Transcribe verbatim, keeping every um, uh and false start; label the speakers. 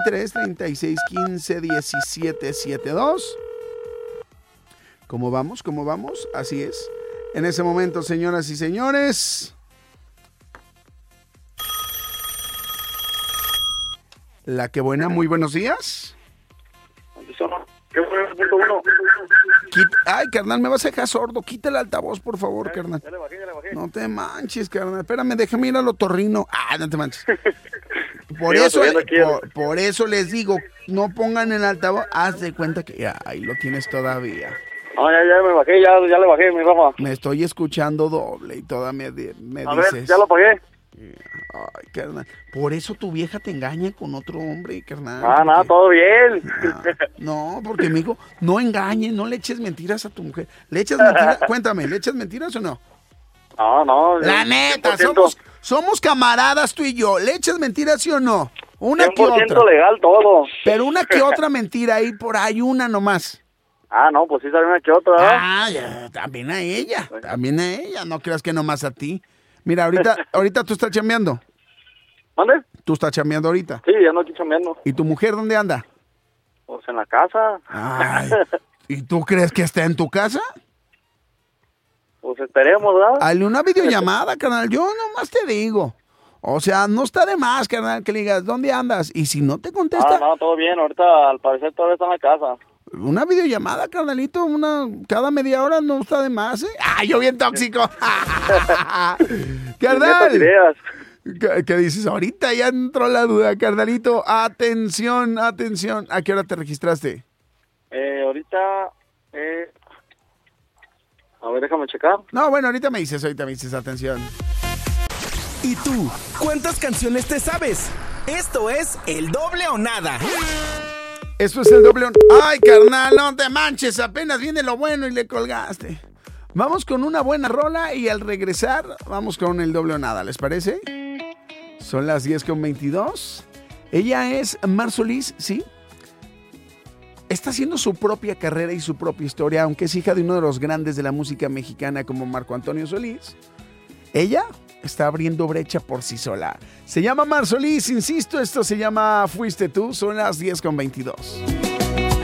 Speaker 1: tres, treinta y seis, quince, diecisiete, setenta y dos. ¿Cómo vamos? ¿Cómo vamos? Así es. En ese momento, señoras y señores, la que buena, muy buenos días.
Speaker 2: ¿Qué fue el punto uno?
Speaker 1: Quita, ay, carnal, me vas a dejar sordo. Quita el altavoz, por favor,
Speaker 2: Ya,
Speaker 1: carnal.
Speaker 2: ya le bajé, ya le bajé.
Speaker 1: No te manches, carnal. Espérame, déjame ir al otorrino. Ah, no te manches. Por
Speaker 2: Sigo
Speaker 1: eso,
Speaker 2: subiendo aquí,
Speaker 1: por, por eso les digo, no pongan el altavoz. Haz de cuenta que ya, ahí lo tienes todavía.
Speaker 2: No, ya, ya me bajé, ya, ya le bajé, mi Rafa.
Speaker 1: Me estoy escuchando doble y todavía me, me
Speaker 2: A
Speaker 1: dices.
Speaker 2: ver, ya lo pagué.
Speaker 1: Ay, carnal. Por eso tu vieja te engaña con otro hombre, carnal.
Speaker 2: Ah, no,
Speaker 1: porque-
Speaker 2: todo bien.
Speaker 1: Ah, no, porque me dijo, no engañes, no le eches mentiras a tu mujer. ¿Le echas mentiras? Cuéntame, ¿le echas mentiras o no?
Speaker 2: No, no.
Speaker 1: La
Speaker 2: cien
Speaker 1: neta,
Speaker 2: por ciento,
Speaker 1: somos, somos camaradas tú y yo. ¿Le echas mentiras sí o no? Una
Speaker 2: cien
Speaker 1: que
Speaker 2: por ciento
Speaker 1: otra.
Speaker 2: legal todo.
Speaker 1: Pero una que otra mentira ahí por ahí, una nomás.
Speaker 2: Ah, no, pues sí sale una que otra, ¿verdad?
Speaker 1: Ah, ya, también a ella, también a ella. No creas que nomás a ti. Mira, ahorita, ahorita tú estás chambeando.
Speaker 2: ¿Dónde?
Speaker 1: Tú estás chambeando ahorita.
Speaker 2: Sí, ya no aquí chambeando.
Speaker 1: ¿Y tu mujer dónde anda?
Speaker 2: Pues en la casa.
Speaker 1: Ay, ¿y tú crees que está en tu casa?
Speaker 2: Pues esperemos, ¿verdad?
Speaker 1: Hazle una videollamada, carnal. Yo nomás te digo. O sea, no está de más, carnal, que le digas, ¿dónde andas? Y si no te contesta,
Speaker 2: Ah, no, todo bien. Ahorita, al parecer, todavía está en la casa.
Speaker 1: una videollamada, carnalito, una cada media hora no está de más, ¿eh? ¡Ah, yo bien tóxico!
Speaker 2: Metas
Speaker 1: ¡Carnal!
Speaker 2: ideas.
Speaker 1: ¿Qué, qué dices? Ahorita ya entró la duda, carnalito. Atención, atención. ¿A qué hora te registraste?
Speaker 2: Eh, ahorita, eh... A ver, déjame checar.
Speaker 1: No, bueno, ahorita me dices, ahorita me dices, atención.
Speaker 3: ¿Y tú? ¿Cuántas canciones te sabes? Esto es El Doble o Nada.
Speaker 1: Esto es el doble. Ay, carnal, no te manches. Apenas viene lo bueno y le colgaste. Vamos con una buena rola y al regresar vamos con el doble o nada. ¿Les parece? Son las diez con veintidós. Ella es Mar Solís, ¿sí? Está haciendo su propia carrera y su propia historia, aunque es hija de uno de los grandes de la música mexicana como Marco Antonio Solís. Ella está abriendo brecha por sí sola. Se llama Mar Solís, insisto, esto se llama Fuiste Tú, son las diez con veintidós.